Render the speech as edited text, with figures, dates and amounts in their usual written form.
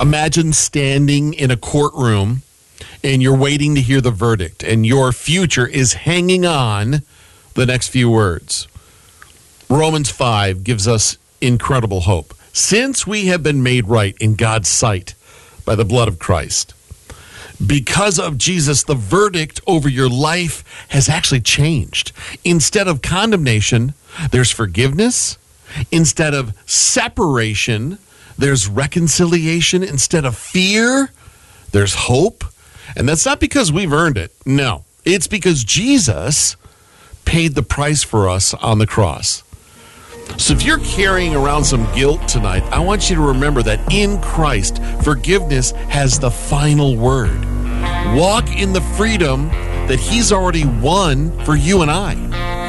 Imagine standing in a courtroom and you're waiting to hear the verdict, and your future is hanging on the next few words. Romans 5 gives us incredible hope. Since we have been made right in God's sight by the blood of Christ, because of Jesus, the verdict over your life has actually changed. Instead of condemnation, there's forgiveness. Instead of separation, there's reconciliation. Instead of fear, there's hope. And that's not because we've earned it. No, it's because Jesus paid the price for us on the cross. So if you're carrying around some guilt tonight, I want you to remember that in Christ, forgiveness has the final word. Walk in the freedom that he's already won for you and I.